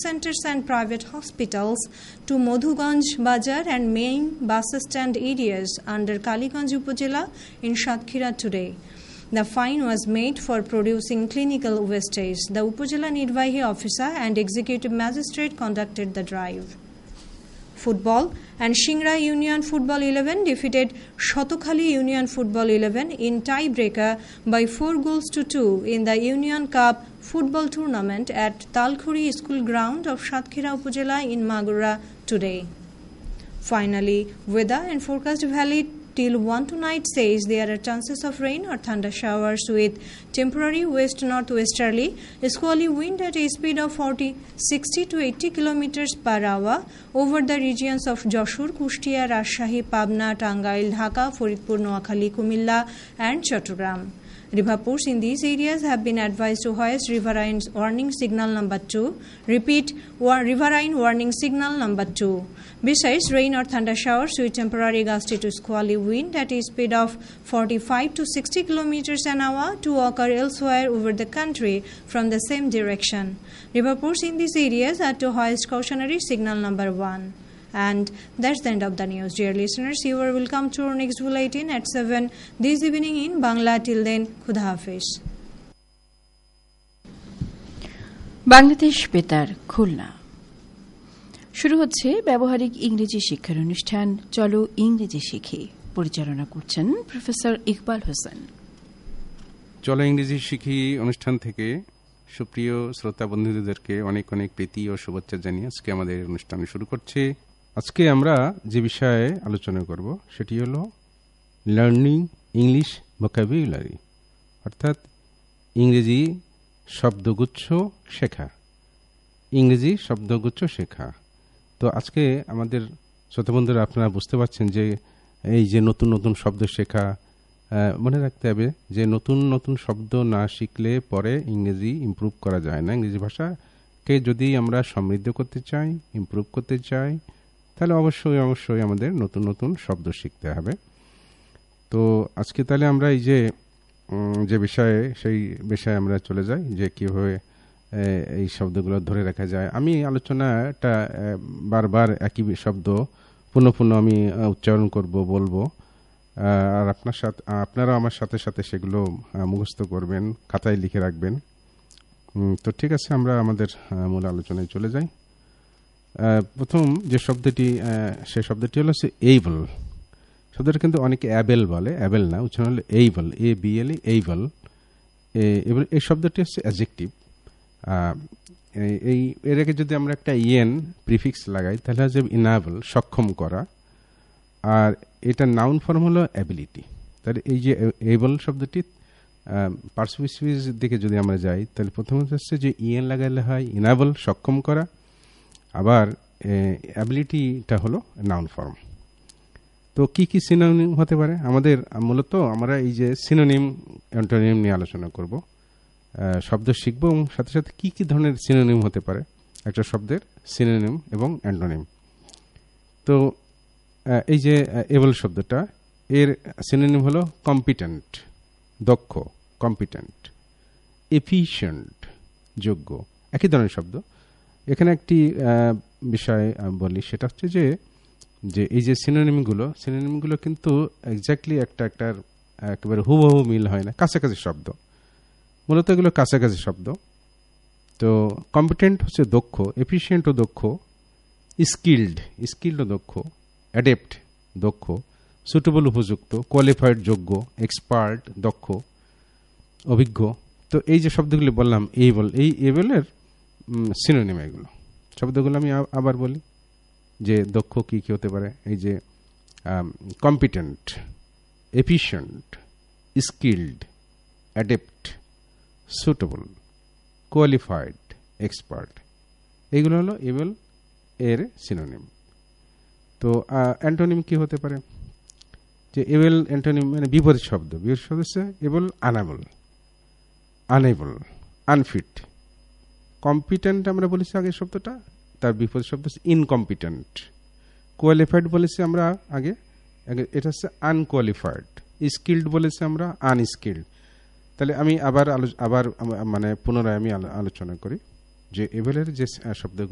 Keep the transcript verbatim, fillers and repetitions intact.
centers and private hospitals to Modhuganj Bazar and main bus stand areas under Kaliganj Upazila in Satkhira today. The fine was made for producing clinical wastage. The Upazila Nirvahi officer and executive magistrate conducted the drive. Football and Shingra Union Football eleven defeated Shotokhali Union Football eleven in tiebreaker by four goals to two in the Union Cup football tournament at Talkhuri School Ground of Satkhira Upazila in Magura today. Finally, weather and forecast valley till one tonight says there are chances of rain or thunder showers with temporary west-northwesterly, squally wind at a speed of forty, sixty to eighty kilometers per hour over the regions of Joshur, Kushtia, Rajshahi, Pabna, Tangail, Dhaka, Faridpur, Noakhali, Kumilla and Chattogram. Riverpools in these areas have been advised to hoist riverine warning signal number two. Repeat, war, riverine warning signal number two. Besides, rain or thunder showers with temporary gusty to squally wind at a speed of forty-five to sixty kilometers an hour to occur elsewhere over the country from the same direction. Riverpools in these areas are to hoist cautionary signal number one. And that's the end of the news. Dear listeners, you are welcome to our next bulletin at seven this evening in Bangla. Till then, Khuda Hafiz. Bangladesh বেতার খুলনা শুরু হচ্ছে ব্যবহারিক ইংরেজি শিক্ষার অনুষ্ঠান চলো ইংরেজি শিখি। পরিচালনা করছেন প্রফেসর ইকবাল হোসেন। চলো ইংরেজি শিখি অনুষ্ঠান থেকে সুপ্রিয় শ্রোতা বন্ধুদেরকে অনেক অনেক প্রীতি ও শুভেচ্ছা জানিয়ে আজকে আমাদের অনুষ্ঠান শুরু করছি। আজকে আমরা যে বিষয়ে আলোচনা করব সেটি হলো লার্নিং ইংলিশ ভোকাবুলারি, অর্থাৎ ইংরেজি শব্দগুচ্ছ শেখা। ইংরেজি শব্দগুচ্ছ শেখা তো আজকে আমাদের শ্রোতা বন্ধুরা আপনারা বুঝতে পারছেন যে এই যে নতুন নতুন শব্দ শেখা, মনে রাখতে হবে যে নতুন নতুন শব্দ না শিখলে পরে ইংরেজি ইমপ্রুভ করা যায় না। ইংরেজি ভাষাকে যদি আমরা সমৃদ্ধ করতে চাই, ইমপ্রুভ করতে চাই, তাহলে অবশ্যই অবশ্যই আমাদের নতুন নতুন শব্দ শিখতে হবে। তো আজকে তাহলে আমরা এই যে যে বিষয়ে সেই বিষয়ে আমরা চলে যাই যে কীভাবে এই শব্দগুলো ধরে রাখা যায়। আমি আলোচনাটা বারবার একই শব্দ পুনঃ পুনঃ আমি উচ্চারণ করব, বলবো, আর আপনার সাথে আপনারা আমার সাথে সাথে সেগুলো মুখস্থ করবেন, খাতায় লিখে রাখবেন। তো ঠিক আছে, আমরা আমাদের মূল আলোচনায় চলে যাই। প্রথম যে শব্দটি সে শব্দটি হলো সে এইবল। শব্দটা কিন্তু অনেকে অ্যাবেল বলে, অ্যাবেল না, উচ্চারণ হলো able, A B L able. এই শব্দটি হচ্ছে অ্যাডজেক্টিভ। এই এর আগে যদি আমরা একটা ইয়েন প্রিফিক্স লাগাই তাহলে হচ্ছে ইনাবল, সক্ষম করা, আর এটা নাউন ফর্ম হলো অ্যাবিলিটি। তাহলে এই যে এবল শব্দটি পার্সুইসিভ দিকে যদি আমরা যাই তাহলে প্রথমত হচ্ছে যে ইএন লাগাইলে হয় ইনাবল, সক্ষম করা, আবার অ্যাবিলিটিটা হলো নাউন ফর্ম। তো কি কি সিনোনিম হতে পারে? আমাদের মূলত আমরা এই যে সিনোনিম অ্যান্টোনিম নিয়ে আলোচনা করব, শব্দ শিখব এবং সাথে সাথে কি কি ধরনের সিনোনিম হতে পারে একটা শব্দের, সিনোনিম এবং অ্যান্টোনিম। তো এই যে এবল শব্দটা, এর সিনোনিম হলো কম্পিটেন্ট, দক্ষ, কম্পিটেন্ট, এফিশিয়েন্ট, যোগ্য, একই ধরনের শব্দ। এখানে একটি বিষয় বলি, সেটা হচ্ছে যে যে এই যে সিনোনিমগুলো সিনোনিমগুলো কিন্তু এক্স্যাক্টলি একটা একটার একেবারে হুবহু মিল হয় না, কাছাকাছি শব্দ, মূলত এগুলো কাছাকাছি শব্দ। তো কম্পিটেন্ট হচ্ছে দক্ষ, এফিশিয়েন্ট ও দক্ষ, স্কিল্ড, স্কিল্ড ও দক্ষ, অ্যাডেপ্ট দক্ষ, সুটেবল উপযুক্ত, কোয়ালিফাইড যোগ্য, এক্সপার্ট দক্ষ, অভিজ্ঞ। তো এই যে শব্দগুলি বললাম এইবল, এই এবলের সিনোনিম এগুলো। শব্দগুলো আমি আবার বলি যে দক্ষ কি কি হতে পারে। এই যে competent, efficient, skilled, adept, suitable, qualified, expert, এইগুলো হলো এবল এর সিনোনিম। তো অ্যান্টোনিম কি হতে পারে? যে এবল অ্যান্টোনিম মানে বিপরীত শব্দ। বিপরীত শব্দ হচ্ছে able unable, unable, unfit. Competent আমরা বলেছি আগে শব্দটা, তার বিপরীত শব্দ হচ্ছে ইনকম্পিটেন্ট। কোয়ালিফাইড বলেছি আমরা আগে, এটা হচ্ছে আনকোয়ালিফাইড। স্কিল্ড বলেছি আমরা আনস্কিল্ড। তাহলে আমি আবার আবার মানে পুনরায় আমি আলোচনা করি যে এবলের যে শব্দ